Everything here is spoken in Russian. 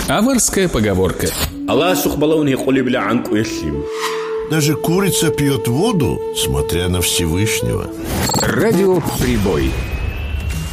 Аварская поговорка. Даже курица пьет воду, смотря на Всевышнего. Радиоприбой.